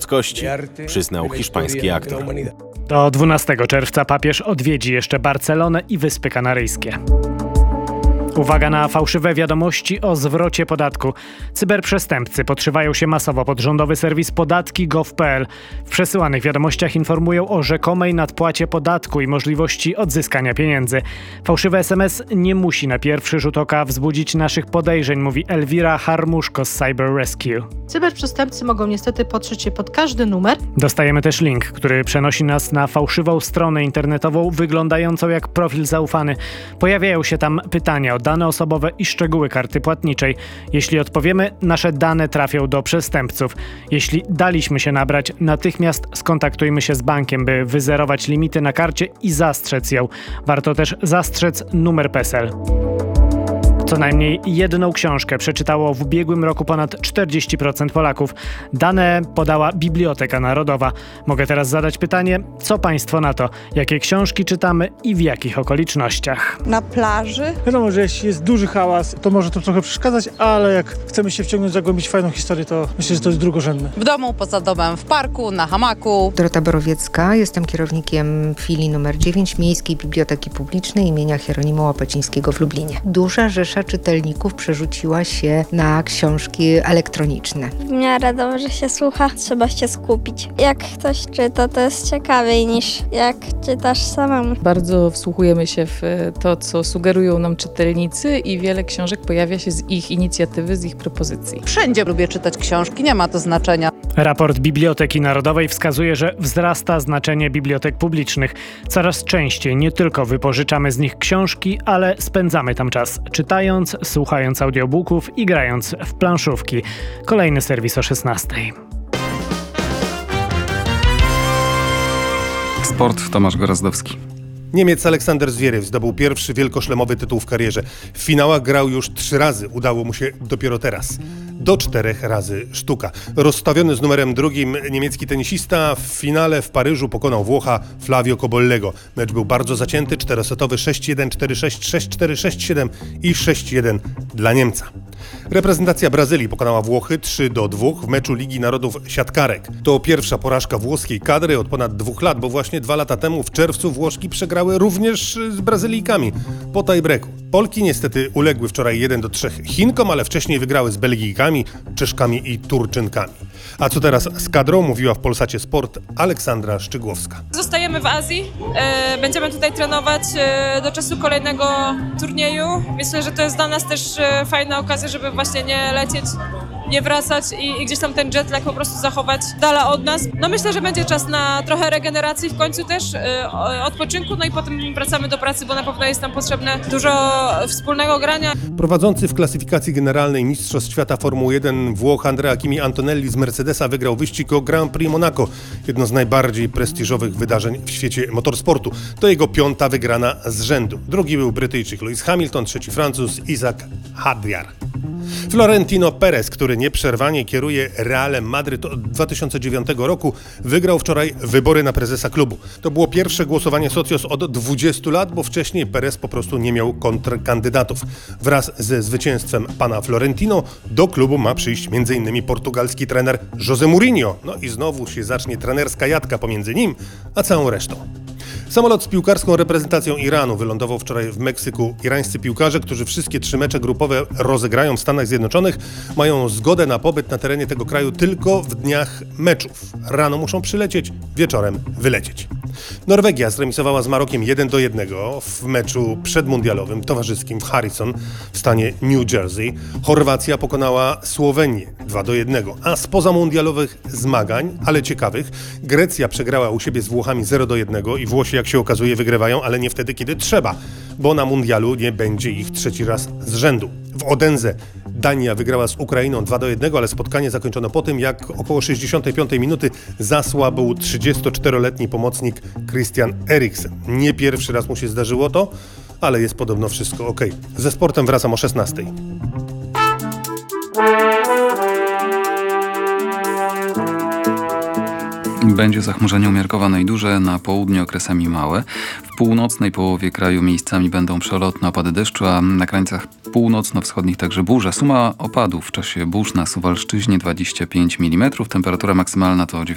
ludzkości, przyznał hiszpański aktor. Do 12 czerwca papież odwiedzi jeszcze Barcelonę i Wyspy Kanaryjskie. Uwaga na fałszywe wiadomości o zwrocie podatku. Cyberprzestępcy podszywają się masowo pod rządowy serwis podatki.gov.pl. W przesyłanych wiadomościach informują o rzekomej nadpłacie podatku i możliwości odzyskania pieniędzy. Fałszywy SMS nie musi na pierwszy rzut oka wzbudzić naszych podejrzeń, mówi Elwira Harmuszko z Cyber Rescue. Cyberprzestępcy mogą niestety podszyć się pod każdy numer. Dostajemy też link, który przenosi nas na fałszywą stronę internetową wyglądającą jak profil zaufany. Pojawiają się tam pytania o dane osobowe i szczegóły karty płatniczej. Jeśli odpowiemy, nasze dane trafią do przestępców. Jeśli daliśmy się nabrać, natychmiast skontaktujmy się z bankiem, by wyzerować limity na karcie i zastrzec ją. Warto też zastrzec numer PESEL. Co najmniej jedną książkę przeczytało w ubiegłym roku ponad 40% Polaków. Dane podała Biblioteka Narodowa. Mogę teraz zadać pytanie, co państwo na to? Jakie książki czytamy i w jakich okolicznościach? Na plaży. Wiadomo, że jeśli jest duży hałas, to może to trochę przeszkadzać, ale jak chcemy się wciągnąć, zagłębić fajną historię, to myślę, że to jest drugorzędne. W domu, poza domem, w parku, na hamaku. Dorota Borowiecka, jestem kierownikiem filii numer 9 Miejskiej Biblioteki Publicznej imienia Hieronima Łapacińskiego w Lublinie. Duża rzesza czytelników przerzuciła się na książki elektroniczne. W miarę dobrze się słucha, trzeba się skupić. Jak ktoś czyta, to jest ciekawiej niż jak czytasz samemu. Bardzo wsłuchujemy się w to, co sugerują nam czytelnicy i wiele książek pojawia się z ich inicjatywy, z ich propozycji. Wszędzie lubię czytać książki, nie ma to znaczenia. Raport Biblioteki Narodowej wskazuje, że wzrasta znaczenie bibliotek publicznych. Coraz częściej nie tylko wypożyczamy z nich książki, ale spędzamy tam czas, czytając, słuchając audiobooków i grając w planszówki. Kolejny serwis o 16:00. Sport, Tomasz Gorazdowski. Niemiec Aleksander Zwierew zdobył pierwszy wielkoszlemowy tytuł w karierze. W finałach grał już 3 razy, udało mu się dopiero teraz. Do 4 razy sztuka. Rozstawiony z numerem 2 niemiecki tenisista w finale w Paryżu pokonał Włocha Flavio Cobollego. Mecz był bardzo zacięty, 4-setowy 6-1, 4-6, 6-4, 6-7 i 6-1 dla Niemca. Reprezentacja Brazylii pokonała Włochy 3-2 w meczu Ligi Narodów Siatkarek. To pierwsza porażka włoskiej kadry od ponad 2 lat, bo właśnie 2 lata temu w czerwcu Włoszki przegrały również z Brazylijkami po tie-breaku. Polki niestety uległy wczoraj 1-3 Chinkom, ale wcześniej wygrały z Belgijkami, Czeszkami i Turczynkami. A co teraz z kadrą, mówiła w Polsacie Sport Aleksandra Szczygłowska. Zostajemy w Azji, będziemy tutaj trenować do czasu kolejnego turnieju. Myślę, że to jest dla nas też fajna okazja, żeby właśnie nie lecieć, nie wracać i gdzieś tam ten jetlag po prostu zachować dala od nas. No myślę, że będzie czas na trochę regeneracji w końcu też, odpoczynku, no i potem wracamy do pracy, bo na pewno jest nam potrzebne dużo wspólnego grania. Prowadzący w klasyfikacji generalnej Mistrzostw Świata Formuły 1 Włoch Andrea Kimi Antonelli z Mercedesa wygrał wyścig o Grand Prix Monaco, jedno z najbardziej prestiżowych wydarzeń w świecie motorsportu. To jego 5. wygrana z rzędu. Drugi był Brytyjczyk Lewis Hamilton, trzeci Francuz Isaac Hadjar. Florentino Perez, który nieprzerwanie kieruje Realem Madryt od 2009 roku, wygrał wczoraj wybory na prezesa klubu. To było pierwsze głosowanie Socios od 20 lat, bo wcześniej Perez po prostu nie miał kontrkandydatów. Wraz ze zwycięstwem pana Florentino do klubu ma przyjść m.in. portugalski trener José Mourinho. No i znowu się zacznie trenerska jadka pomiędzy nim a całą resztą. Samolot z piłkarską reprezentacją Iranu wylądował wczoraj w Meksyku. Irańscy piłkarze, którzy wszystkie 3 mecze grupowe rozegrają w Stanach Zjednoczonych, mają zgodę na pobyt na terenie tego kraju tylko w dniach meczów. Rano muszą przylecieć, wieczorem wylecieć. Norwegia zremisowała z Marokiem 1-1 w meczu przedmundialowym towarzyskim w Harrison w stanie New Jersey. Chorwacja pokonała Słowenię 2-1, a z pozamundialowych zmagań, ale ciekawych, Grecja przegrała u siebie z Włochami 0-1 i Włosi, jak się okazuje, wygrywają, ale nie wtedy, kiedy trzeba, bo na mundialu nie będzie ich 3. raz z rzędu. W Odense Dania wygrała z Ukrainą 2-1, ale spotkanie zakończono po tym, jak około 65 minuty zasłabł 34-letni pomocnik Christian Eriksen. Nie pierwszy raz mu się zdarzyło to, ale jest podobno wszystko ok. Ze sportem wracam o 16:00. Będzie zachmurzenie umiarkowane i duże, na południu okresami małe. W północnej połowie kraju miejscami będą przelotne opady deszczu, a na krańcach północno-wschodnich także burze. Suma opadów w czasie burz na Suwalszczyźnie 25 mm, temperatura maksymalna to